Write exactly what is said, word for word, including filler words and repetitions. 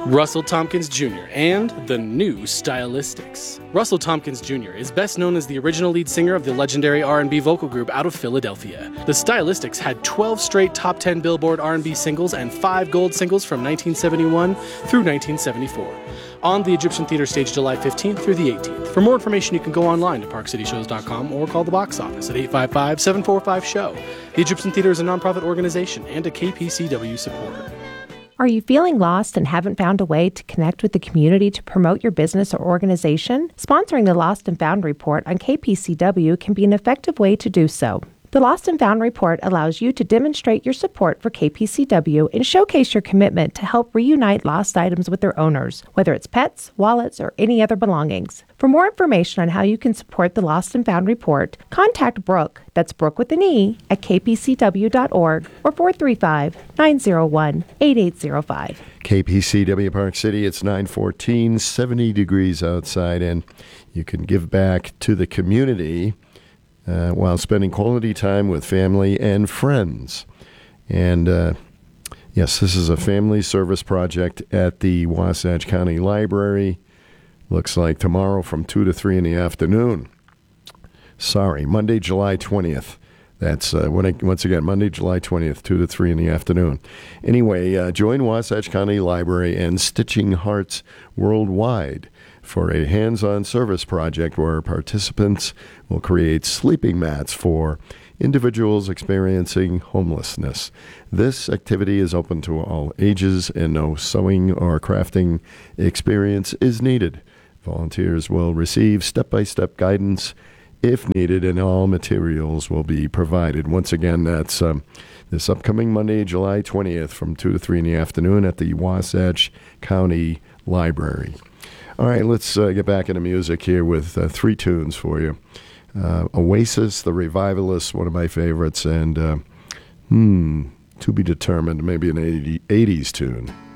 Russell Tompkins Junior and the New Stylistics. Russell Tompkins Junior is best known as the original lead singer of the legendary R and B vocal group out of Philadelphia. The Stylistics had twelve straight top ten Billboard R and B singles and five gold singles from nineteen seventy-one through nineteen seventy-four. On the Egyptian Theater stage July fifteenth through the eighteenth. For more information, you can go online to park city shows dot com or call the box office at eight five five, seven four five, SHOW. The Egyptian Theater is a nonprofit organization and a K P C W supporter. Are you feeling lost and haven't found a way to connect with the community to promote your business or organization? Sponsoring the Lost and Found Report on K P C W can be an effective way to do so. The Lost and Found Report allows you to demonstrate your support for K P C W and showcase your commitment to help reunite lost items with their owners, whether it's pets, wallets, or any other belongings. For more information on how you can support the Lost and Found Report, contact Brooke, that's Brooke with an E, at k p c w dot org or four three five, nine zero one, eight eight zero five. K P C W Park City, it's nine fourteen, seventy degrees outside, and you can give back to the community Uh, while spending quality time with family and friends. And uh, yes, this is a family service project at the Wasatch County Library. Looks like tomorrow from two to three in the afternoon. Sorry, Monday, July twentieth. That's, uh, when I, once again, Monday, July twentieth, two to three in the afternoon. Anyway, uh, join Wasatch County Library and Stitching Hearts Worldwide for a hands-on service project where participants will create sleeping mats for individuals experiencing homelessness. This activity is open to all ages and no sewing or crafting experience is needed. Volunteers will receive step-by-step guidance if needed, and all materials will be provided. Once again, that's um, this upcoming Monday, July twentieth from two to three in the afternoon at the Wasatch County Library. All right, let's uh, get back into music here with uh, three tunes for you. Uh, Oasis, The Revivalists, one of my favorites, and uh, hmm, To Be Determined, maybe an eighties tune.